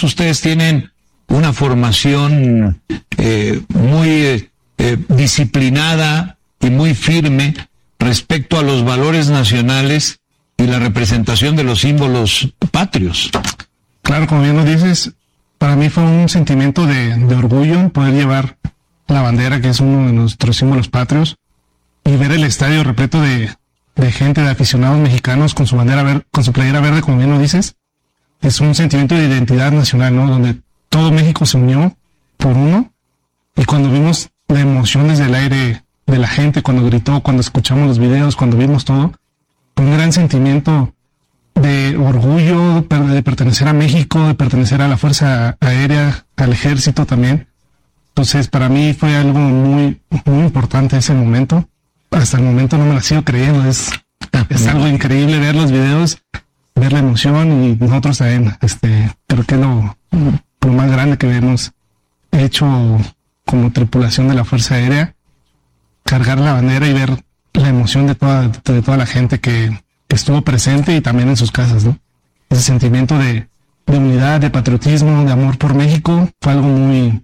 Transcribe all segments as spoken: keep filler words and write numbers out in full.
además ustedes tienen una formación eh, muy eh, disciplinada y muy firme respecto a los valores nacionales y la representación de los símbolos patrios. Claro, como bien lo dices, para mí fue un sentimiento de, de orgullo poder llevar la bandera, que es uno de nuestros símbolos patrios, y ver el estadio repleto de, de gente, de aficionados mexicanos con su bandera verde, con su playera verde, como bien lo dices. Es un sentimiento de identidad nacional, ¿no? Donde todo México se unió por uno, y cuando vimos la emoción desde el aire de la gente, cuando gritó, cuando escuchamos los videos, cuando vimos todo, un gran sentimiento de orgullo, de pertenecer a México, de pertenecer a la Fuerza Aérea, al Ejército también. Entonces, para mí fue algo muy, muy importante ese momento. Hasta el momento no me lo sigo creyendo. Es, es algo increíble ver los videos, ver la emoción, y nosotros también, este, creo que es lo, lo más grande que hemos hecho como tripulación de la Fuerza Aérea, cargar la bandera y ver la emoción de toda, de toda la gente que, que estuvo presente y también en sus casas, ¿no? Ese sentimiento de, de unidad, de patriotismo, de amor por México, fue algo muy,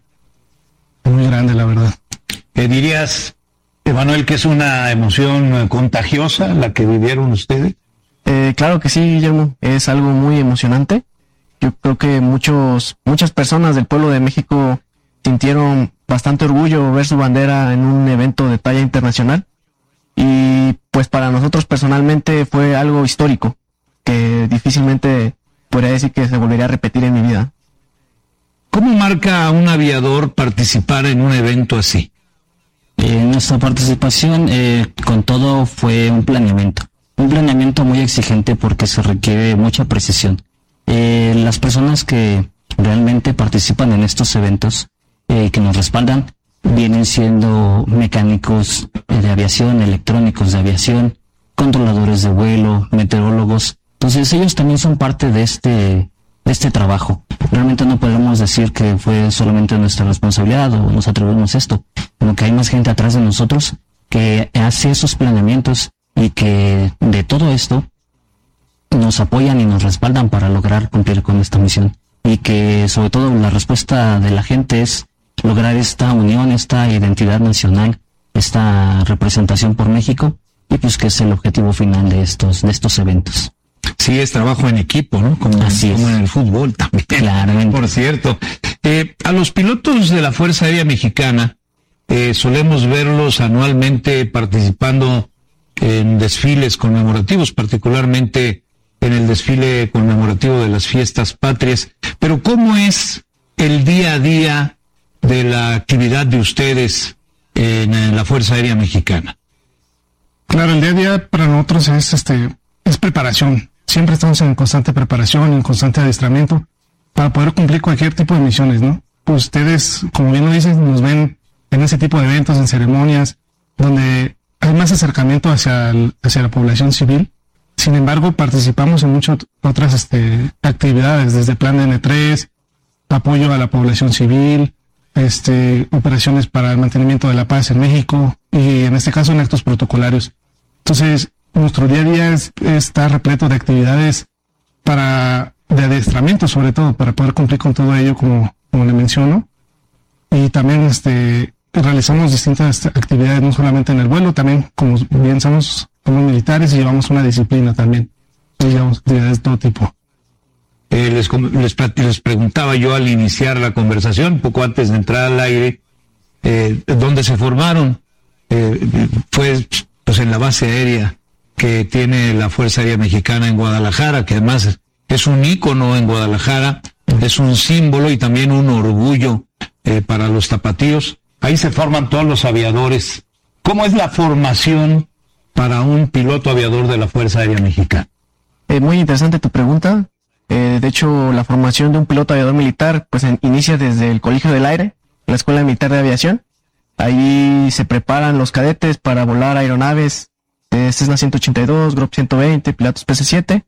muy grande, la verdad. ¿Qué dirías, Emanuel, que es una emoción contagiosa la que vivieron ustedes? Eh, claro que sí, Guillermo, es algo muy emocionante. Yo creo que muchos, muchas personas del pueblo de México sintieron bastante orgullo ver su bandera en un evento de talla internacional, y pues para nosotros personalmente fue algo histórico que difícilmente podría decir que se volvería a repetir en mi vida. ¿Cómo marca a un aviador participar en un evento así? Eh, nuestra participación eh, con todo fue un planeamiento, un planeamiento muy exigente porque se requiere mucha precisión. Eh, las personas que realmente participan en estos eventos, eh, que nos respaldan, vienen siendo mecánicos de aviación, electrónicos de aviación, controladores de vuelo, meteorólogos. Entonces ellos también son parte de este, de este trabajo. Realmente no podemos decir que fue solamente nuestra responsabilidad o nos atribuimos esto, sino que hay más gente atrás de nosotros que hace esos planeamientos y que de todo esto nos apoyan y nos respaldan para lograr cumplir con esta misión. Y que sobre todo la respuesta de la gente es lograr esta unión, esta identidad nacional, esta representación por México, y pues que es el objetivo final de estos, de estos eventos. Sí, es trabajo en equipo, ¿no? Como, Así como es. en el fútbol también. Claramente. Por cierto, eh, a los pilotos de la Fuerza Aérea Mexicana eh, solemos verlos anualmente participando en desfiles conmemorativos, particularmente en el desfile conmemorativo de las fiestas patrias. Pero ¿cómo es el día a día de la actividad de ustedes en, en la Fuerza Aérea Mexicana? Claro, el día a día para nosotros es, este, es preparación. Siempre estamos en constante preparación, en constante adiestramiento para poder cumplir cualquier tipo de misiones, ¿no? Pues ustedes, como bien lo dicen, nos ven en ese tipo de eventos, en ceremonias, donde hay más acercamiento hacia, el, hacia la población civil. Sin embargo, participamos en muchas otras este, actividades, desde plan de N tres, apoyo a la población civil, este, operaciones para el mantenimiento de la paz en México, y en este caso en actos protocolarios. Entonces, nuestro día a día es, está repleto de actividades para, de adiestramiento sobre todo, para poder cumplir con todo ello, como, como le menciono. Y también este, realizamos distintas actividades, no solamente en el vuelo, también como bien somos, somos militares y llevamos una disciplina también. Y llevamos actividades de todo tipo. Eh, les, les, les preguntaba yo al iniciar la conversación, poco antes de entrar al aire, eh, ¿dónde se formaron? Eh, fue pues en la base aérea que tiene la Fuerza Aérea Mexicana en Guadalajara, que además es un ícono en Guadalajara, es un símbolo y también un orgullo eh, para los tapatíos. Ahí se forman todos los aviadores. ¿Cómo es la formación para un piloto aviador de la Fuerza Aérea Mexicana? Eh, muy interesante tu pregunta. Eh, de hecho, la formación de un piloto aviador militar pues en, inicia desde el Colegio del Aire, la Escuela Militar de Aviación. Ahí se preparan los cadetes para volar aeronaves eh, Cessna ciento ochenta y dos, Grop ciento veinte, Pilatus P C siete,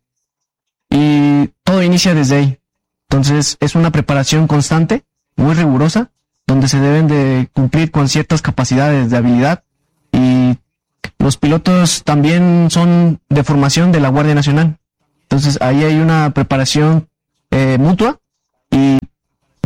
y todo inicia desde ahí. Entonces es una preparación constante, muy rigurosa, donde se deben de cumplir con ciertas capacidades de habilidad, y los pilotos también son de formación de la Guardia Nacional. Entonces ahí hay una preparación eh, mutua, y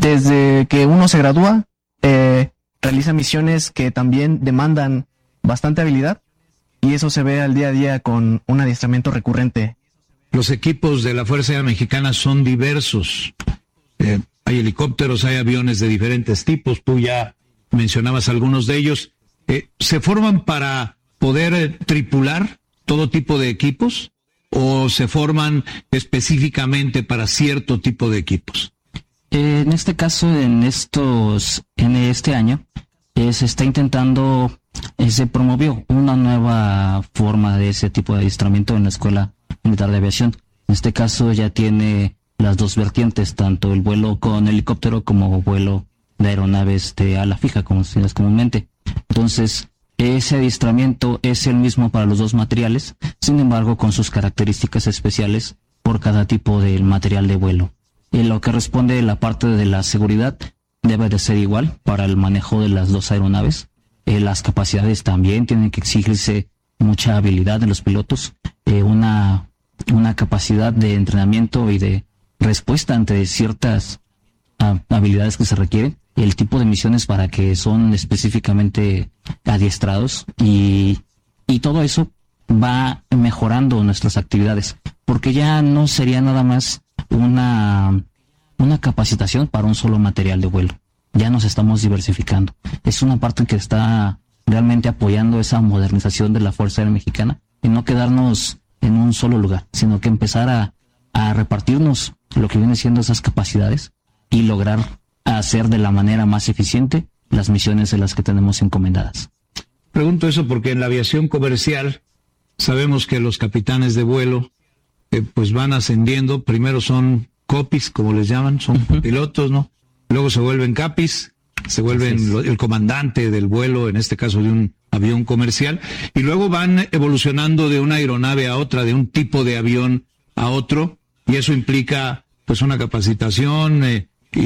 desde que uno se gradúa, eh, realiza misiones que también demandan bastante habilidad, y eso se ve al día a día con un adiestramiento recurrente. Los equipos de la Fuerza Aérea Mexicana son diversos. Eh, hay helicópteros, hay aviones de diferentes tipos. Tú ya mencionabas algunos de ellos. Eh, ¿Se forman para poder eh, tripular todo tipo de equipos o se forman específicamente para cierto tipo de equipos? Eh, en este caso, en estos, en este año, eh, se está intentando, eh, se promovió una nueva forma de ese tipo de adiestramiento en la Escuela Militar de Aviación. En este caso ya tiene las dos vertientes, tanto el vuelo con helicóptero como vuelo de aeronaves de ala fija, como se llama comúnmente. Entonces, ese adiestramiento es el mismo para los dos materiales, sin embargo, con sus características especiales por cada tipo de material de vuelo. Y lo que responde la parte de la seguridad debe de ser igual para el manejo de las dos aeronaves. Eh, las capacidades también tienen que exigirse mucha habilidad de los pilotos, eh, una, una capacidad de entrenamiento y de respuesta ante ciertas uh, habilidades que se requieren, y el tipo de misiones para que son específicamente adiestrados, y, y todo eso va mejorando nuestras actividades, porque ya no sería nada más una, una capacitación para un solo material de vuelo. Ya nos estamos diversificando. Es una parte que está realmente apoyando esa modernización de la Fuerza Aérea Mexicana, y no quedarnos en un solo lugar, sino que empezar a, a repartirnos lo que viene siendo esas capacidades y lograr hacer de la manera más eficiente las misiones de las que tenemos encomendadas. Pregunto eso porque en la aviación comercial sabemos que los capitanes de vuelo eh, pues van ascendiendo. Primero son copis, como les llaman, son uh-huh. pilotos, ¿no? Luego se vuelven capis, se vuelven lo, el comandante del vuelo, en este caso de un avión comercial, y luego van evolucionando de una aeronave a otra, de un tipo de avión a otro, y eso implica pues una capacitación, eh, y,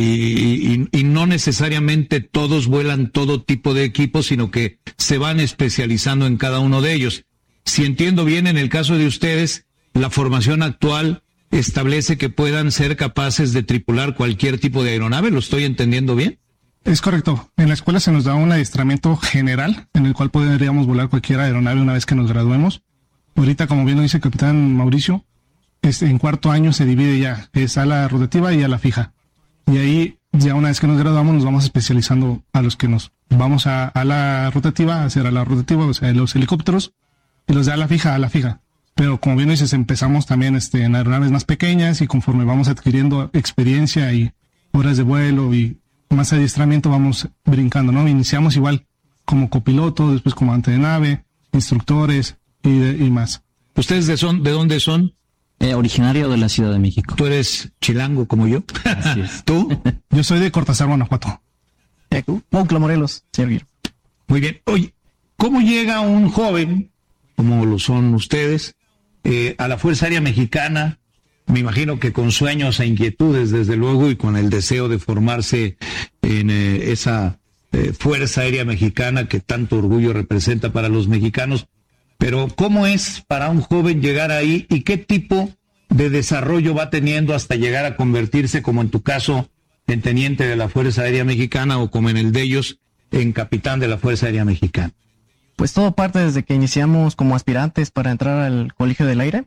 y, y no necesariamente todos vuelan todo tipo de equipos, sino que se van especializando en cada uno de ellos. Si entiendo bien, en el caso de ustedes, la formación actual establece que puedan ser capaces de tripular cualquier tipo de aeronave. ¿Lo estoy entendiendo bien? Es correcto. En la escuela se nos da un adiestramiento general en el cual podríamos volar cualquier aeronave una vez que nos graduemos. Ahorita, como bien lo dice el capitán Mauricio, este, en cuarto año se divide ya, es ala rotativa y ala fija. Y ahí, ya una vez que nos graduamos, nos vamos especializando a los que nos vamos a ala rotativa, a hacer ala rotativa, o sea, los helicópteros, y los de ala fija, ala fija. Pero como bien dices, empezamos también este, en aeronaves más pequeñas, y conforme vamos adquiriendo experiencia y horas de vuelo y más adiestramiento, vamos brincando, ¿no? Iniciamos igual como copiloto, después comandante de nave, instructores y, de, y más. ¿Ustedes de, son, de dónde son? Eh, originario de la Ciudad de México. ¿Tú eres chilango como yo? Así es. ¿Tú? Yo soy de Cortázar, Guanajuato. Monclova, Morelos, Sergio. Muy bien. Oye, ¿cómo llega un joven, como lo son ustedes, eh, a la Fuerza Aérea Mexicana? Me imagino que con sueños e inquietudes, desde luego, y con el deseo de formarse en eh, esa eh, Fuerza Aérea Mexicana que tanto orgullo representa para los mexicanos. Pero ¿cómo es para un joven llegar ahí y qué tipo de desarrollo va teniendo hasta llegar a convertirse, como en tu caso, en teniente de la Fuerza Aérea Mexicana, o como en el de ellos, en capitán de la Fuerza Aérea Mexicana? Pues todo parte desde que iniciamos como aspirantes para entrar al Colegio del Aire.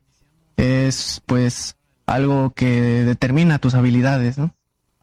Es pues algo que determina tus habilidades, ¿no?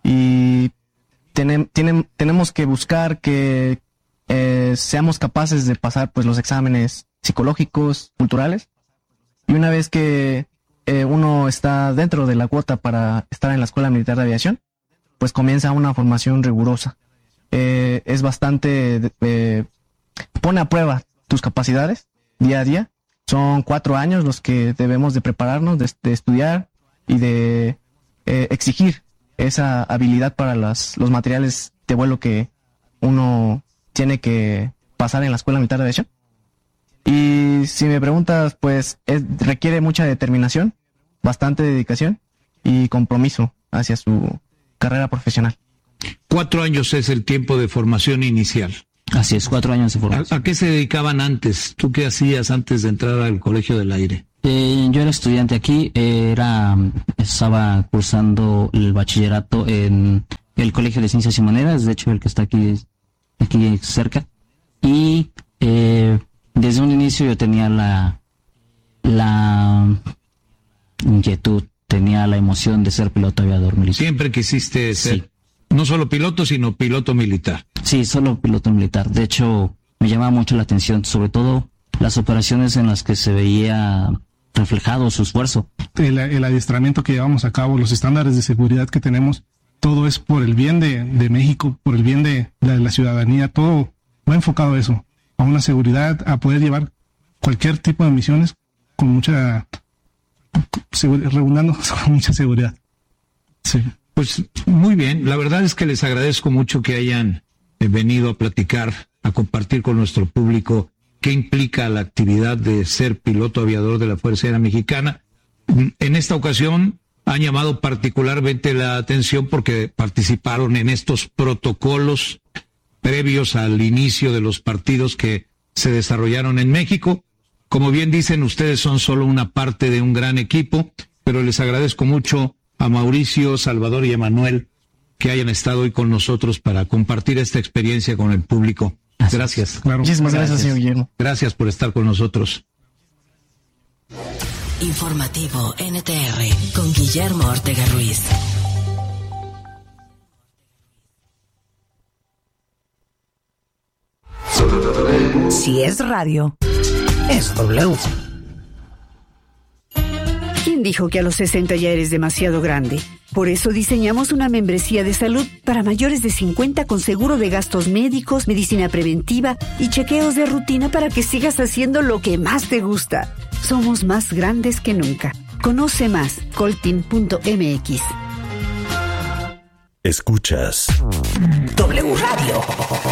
Y tenem, tenem, tenemos que buscar que eh, seamos capaces de pasar pues los exámenes psicológicos, culturales, y una vez que eh, uno está dentro de la cuota para estar en la Escuela Militar de Aviación, pues comienza una formación rigurosa. Eh, es bastante, eh, pone a prueba tus capacidades día a día. Son cuatro años los que debemos de prepararnos, de, de estudiar y de eh, exigir esa habilidad para las, los materiales de vuelo que uno tiene que pasar en la Escuela Militar de Aviación. Y si me preguntas, pues es, requiere mucha determinación, bastante dedicación y compromiso hacia su carrera profesional. Cuatro años es el tiempo de formación inicial. Así es, cuatro años de formación. ¿A, a qué se dedicaban antes? ¿Tú qué hacías antes de entrar al Colegio del Aire? Eh, yo era estudiante aquí, era estaba cursando el bachillerato en el Colegio de Ciencias y Maneras, de hecho el que está aquí, aquí cerca. Y eh, desde un inicio yo tenía la, la inquietud, tenía la emoción de ser piloto aviador militar. Siempre quisiste ser, Sí. no solo piloto, sino piloto militar. Sí, solo piloto militar. De hecho, me llamaba mucho la atención, sobre todo las operaciones en las que se veía reflejado su esfuerzo. El, el adiestramiento que llevamos a cabo, los estándares de seguridad que tenemos, todo es por el bien de, de México, por el bien de la, de la ciudadanía, todo va enfocado a eso, a una seguridad, a poder llevar cualquier tipo de misiones con mucha, segura- redundando, con mucha seguridad. Sí. Pues muy bien, la verdad es que les agradezco mucho que hayan eh, venido a platicar, a compartir con nuestro público qué implica la actividad de ser piloto aviador de la Fuerza Aérea Mexicana. En esta ocasión han llamado particularmente la atención porque participaron en estos protocolos previos al inicio de los partidos que se desarrollaron en México. Como bien dicen, ustedes son solo una parte de un gran equipo, pero les agradezco mucho a Mauricio, Salvador y Emanuel que hayan estado hoy con nosotros para compartir esta experiencia con el público. Gracias. Claro. Muchísimas gracias, señor Guillermo. Gracias por estar con nosotros. Informativo N T R con Guillermo Ortega Ruiz. Si es radio, es W. ¿Quién dijo que a los sesenta ya eres demasiado grande? Por eso diseñamos una membresía de salud para mayores de cincuenta con seguro de gastos médicos, medicina preventiva y chequeos de rutina para que sigas haciendo lo que más te gusta. Somos más grandes que nunca. Conoce más, coltin punto m x. Escuchas W Radio.